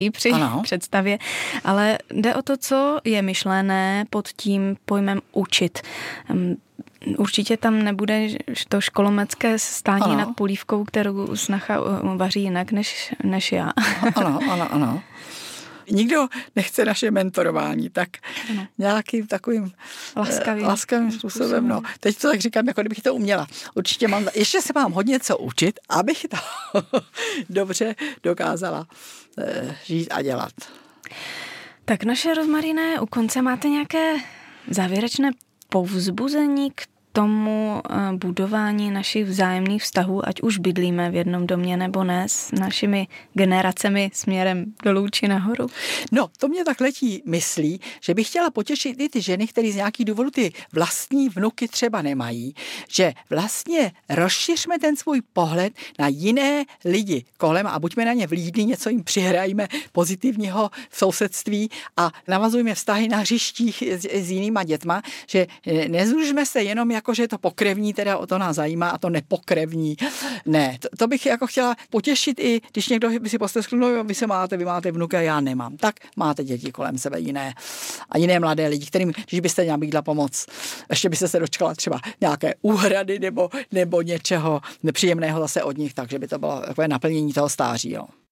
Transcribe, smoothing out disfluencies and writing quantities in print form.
při představě, ale jde o to, co je myšlené pod tím pojmem učit. Určitě tam nebude to školometské stání nad polívkou, kterou snacha vaří jinak než já. Ano. Nikdo nechce naše mentorování, tak nějakým takovým laskavým způsobem. No. Teď to tak říkám, jako kdybych to uměla. Určitě ještě se mám hodně co učit, abych to dobře dokázala žít a dělat. Tak naše Rozmaríne, u konce máte nějaké závěrečné povzbuzení k tomu budování našich vzájemných vztahů, ať už bydlíme v jednom domě nebo ne, s našimi generacemi směrem dolů či nahoru? No, to mě tak letí myslí, že bych chtěla potěšit i ty ženy, které z nějakých důvodů ty vlastní vnuky třeba nemají, že vlastně rozšiřme ten svůj pohled na jiné lidi kolem a buďme na ně vlídní, něco jim přihrajme pozitivního v sousedství a navazujme vztahy na hřištích s jinýma dětma, že nezúžme se jenom jako, že je to pokrevní, teda o to nás zajímá a to nepokrevní. Ne, to bych jako chtěla potěšit i, když někdo by si poslechl, no vy máte vnuka, já nemám. Tak máte děti kolem sebe jiné a jiné mladé lidi, kterým, když byste nějak byla pomoc, ještě byste se dočkala třeba nějaké úhrady nebo něčeho nepříjemného zase od nich, takže by to bylo takové naplnění toho stáří. Jo.